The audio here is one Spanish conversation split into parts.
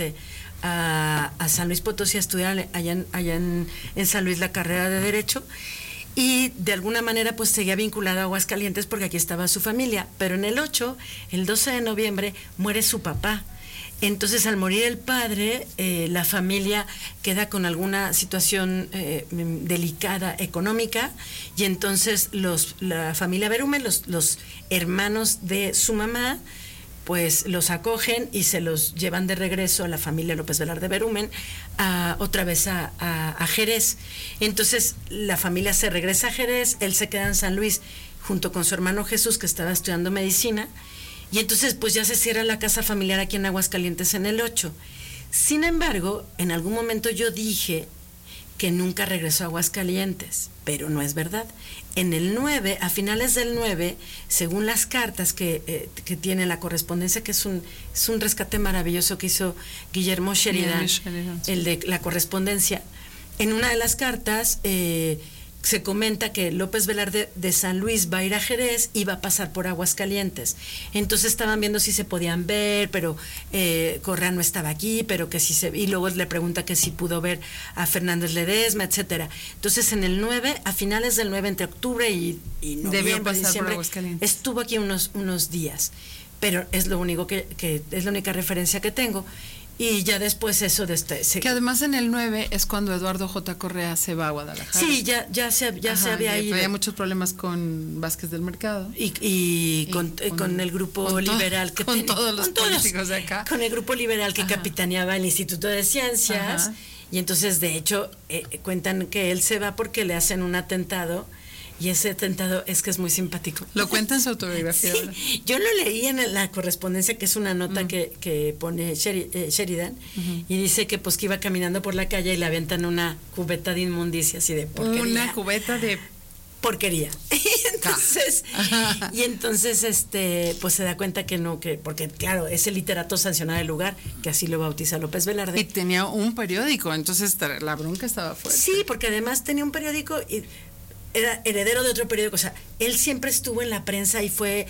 nuevamente a San Luis Potosí a estudiar allá en San Luis la carrera de Derecho, y de alguna manera pues seguía vinculado a Aguascalientes porque aquí estaba su familia, pero en el 12 de noviembre, muere su papá. Entonces, al morir el padre, la familia queda con alguna situación delicada económica, y entonces la familia Berumen, los hermanos de su mamá, pues los acogen y se los llevan de regreso a la familia López Velarde Berumen, otra vez a Jerez. Entonces la familia se regresa a Jerez, él se queda en San Luis junto con su hermano Jesús, que estaba estudiando medicina, y entonces pues ya se cierra la casa familiar aquí en Aguascalientes en el 8. Sin embargo, en algún momento yo dije que nunca regresó a Aguascalientes, pero no es verdad. En el 9, a finales del 9, según las cartas que tiene la correspondencia, que es un rescate maravilloso que hizo Guillermo Sheridan, el de la correspondencia, en una de las cartas se comenta que López Velarde de San Luis va a ir a Jerez y va a pasar por Aguascalientes. Entonces estaban viendo si se podían ver, pero Correa no estaba aquí, pero que si y luego le pregunta que si pudo ver a Fernández Ledesma, etcétera. Entonces en el 9, a finales del 9, entre octubre y noviembre, diciembre, estuvo aquí unos días, pero es lo único que es la única referencia que tengo. Y ya después eso de que además en el 9 es cuando Eduardo J. Correa se va a Guadalajara. Sí, ya se había ido. Había muchos problemas con Vázquez del Mercado. Y con el grupo liberal que con todos los políticos de acá. Con el grupo liberal que capitaneaba el Instituto de Ciencias. Ajá. Y entonces, de hecho, cuentan que él se va porque le hacen un atentado. Y ese atentado es que es muy simpático. ¿Lo cuenta en su autobiografía? Sí, yo lo leí en la correspondencia, que es una nota que pone Sheridan, y dice que pues que iba caminando por la calle y le aventan una cubeta de inmundicia, así de porquería. Una cubeta de porquería. Y entonces pues se da cuenta que no, porque claro, es el literato sancionado del lugar, que así lo bautiza López Velarde. Y tenía un periódico, entonces la bronca estaba fuerte. Sí, porque además tenía un periódico y era heredero de otro periódico, o sea, él siempre estuvo en la prensa y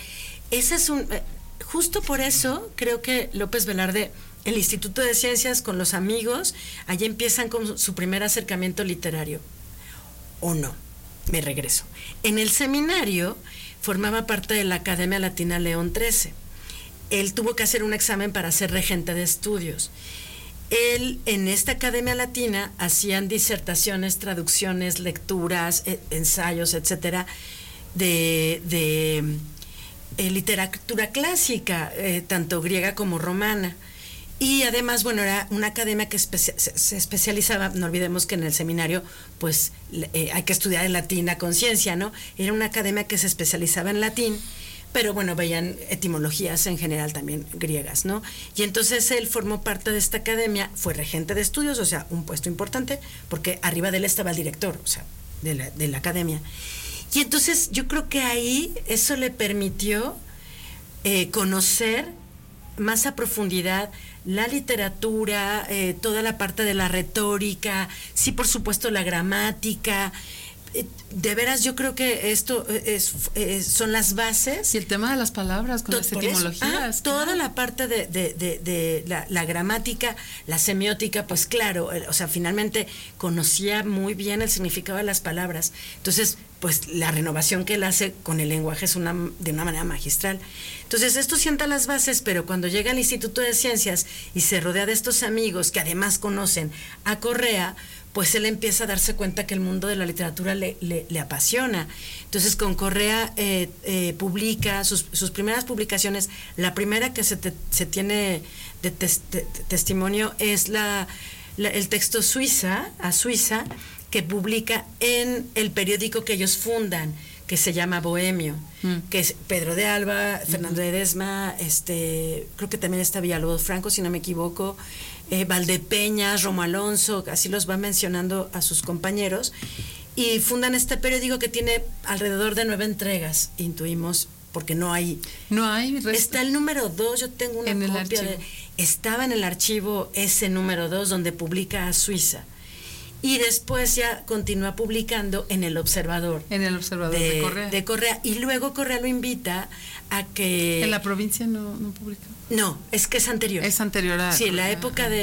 justo por eso creo que López Velarde, el Instituto de Ciencias con los amigos, allí empiezan con su primer acercamiento literario. ¿O no? Me regreso. En el seminario formaba parte de la Academia Latina León XIII. Él tuvo que hacer un examen para ser regente de estudios. Él, en esta Academia Latina, hacían disertaciones, traducciones, lecturas, ensayos, etcétera, de literatura clásica, tanto griega como romana. Y además, bueno, era una academia que se especializaba, no olvidemos que en el seminario, pues, hay que estudiar en latín a conciencia, ¿no? Era una academia que se especializaba en latín, pero bueno, veían etimologías en general también griegas, ¿no? Y entonces él formó parte de esta academia, fue regente de estudios, o sea, un puesto importante, porque arriba de él estaba el director, o sea, de la academia. Y entonces yo creo que ahí eso le permitió conocer más a profundidad la literatura, toda la parte de la retórica, sí, por supuesto, la gramática. De veras, yo creo que esto son las bases. Y el tema de las palabras, con las etimologías. Toda la parte de la gramática, la semiótica, pues claro, o sea, finalmente conocía muy bien el significado de las palabras. Entonces, pues la renovación que él hace con el lenguaje es de una manera magistral. Entonces, esto sienta las bases, pero cuando llega al Instituto de Ciencias y se rodea de estos amigos que además conocen a Correa, pues él empieza a darse cuenta que el mundo de la literatura le apasiona. Entonces con Correa publica sus primeras publicaciones. La primera que se tiene de testimonio es el texto Suiza, que publica en el periódico que ellos fundan, que se llama Bohemio, que es Pedro de Alba, Fernando Ledesma, creo que también está Villalobos Franco, si no me equivoco, Valdepeñas, Romo Alonso, así los va mencionando a sus compañeros, y fundan este periódico que tiene alrededor de 9 entregas, intuimos, porque no hay resto. Está el número 2, yo tengo una copia estaba en el archivo ese número 2 donde publica a Suiza. Y después ya continúa publicando en El Observador. En El Observador de Correa. Y luego Correa lo invita a que... ¿En La Provincia no publica? No, es que es anterior. Es anterior a... Sí, la época de